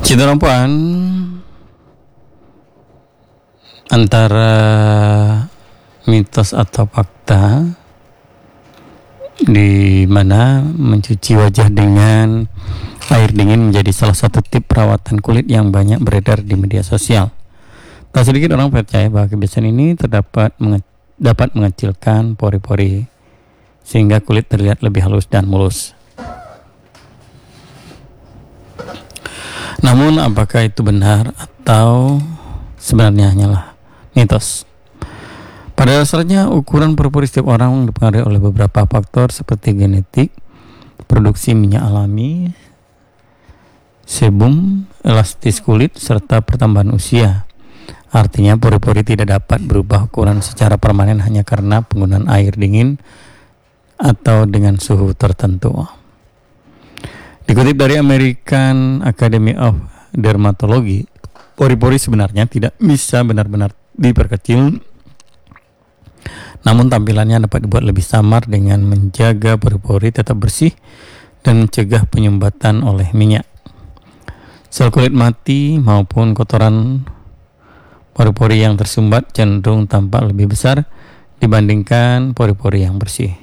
Cinta perempuan antara mitos atau fakta, di mana mencuci wajah dengan air dingin menjadi salah satu tip perawatan kulit yang banyak beredar di media sosial. Tak sedikit orang percaya bahwa kebiasaan ini dapat mengecilkan pori-pori sehingga kulit terlihat lebih halus dan mulus. Namun apakah itu benar atau sebenarnya hanyalah mitos? Pada dasarnya ukuran pori-pori setiap orang dipengaruhi oleh beberapa faktor seperti genetik, produksi minyak alami, sebum, elastis kulit, serta pertambahan usia. Artinya pori-pori tidak dapat berubah ukuran secara permanen hanya karena penggunaan air dingin atau dengan suhu tertentu. Dikutip dari American Academy of Dermatology, pori-pori sebenarnya tidak bisa benar-benar diperkecil, namun tampilannya dapat dibuat lebih samar dengan menjaga pori-pori tetap bersih dan mencegah penyumbatan oleh minyak. Sel kulit mati maupun kotoran pori-pori yang tersumbat cenderung tampak lebih besar dibandingkan pori-pori yang bersih.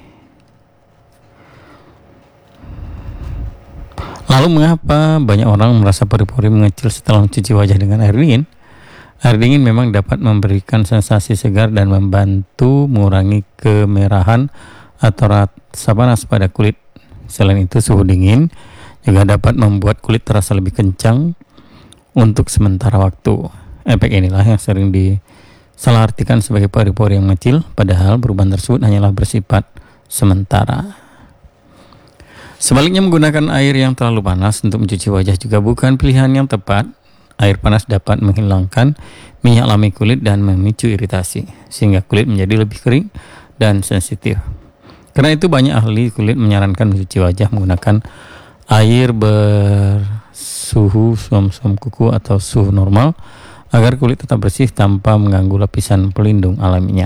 Lalu mengapa banyak orang merasa pori-pori mengecil setelah mencuci wajah dengan air dingin? Air dingin memang dapat memberikan sensasi segar dan membantu mengurangi kemerahan atau rasa panas pada kulit. Selain itu, suhu dingin juga dapat membuat kulit terasa lebih kencang untuk sementara waktu. Efek inilah yang sering disalahartikan sebagai pori-pori yang mengecil, padahal perubahan tersebut hanyalah bersifat sementara. Sebaliknya, menggunakan air yang terlalu panas untuk mencuci wajah juga bukan pilihan yang tepat. Air panas dapat menghilangkan minyak alami kulit dan memicu iritasi, sehingga kulit menjadi lebih kering dan sensitif. Karena itu banyak ahli kulit menyarankan mencuci wajah menggunakan air bersuhu suam-suam kuku atau suhu normal agar kulit tetap bersih tanpa mengganggu lapisan pelindung alaminya.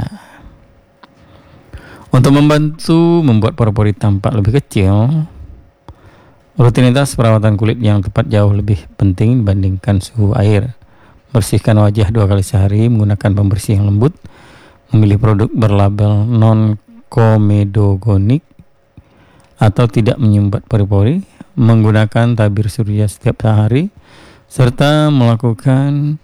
Untuk membantu membuat pori-pori tampak lebih kecil, rutinitas perawatan kulit yang tepat jauh lebih penting dibandingkan suhu air. Bersihkan wajah 2 kali sehari menggunakan pembersih yang lembut, memilih produk berlabel non-komedogonik atau tidak menyumbat pori-pori, menggunakan tabir surya setiap hari, serta melakukan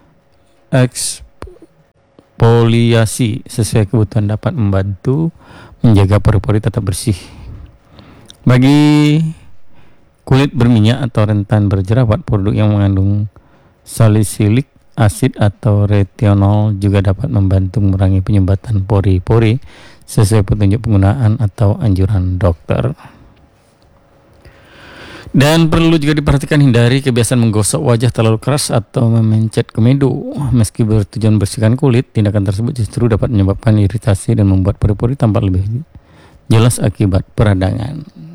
eksfoliasi sesuai kebutuhan dapat membantu menjaga pori-pori tetap bersih. Bagi kulit berminyak atau rentan berjerawat, produk yang mengandung salisilik asid atau retinol juga dapat membantu mengurangi penyumbatan pori-pori sesuai petunjuk penggunaan atau anjuran dokter. Dan perlu juga diperhatikan, hindari kebiasaan menggosok wajah terlalu keras atau memencet komedo. Meski bertujuan bersihkan kulit, tindakan tersebut justru dapat menyebabkan iritasi dan membuat pori-pori tampak lebih jelas akibat peradangan.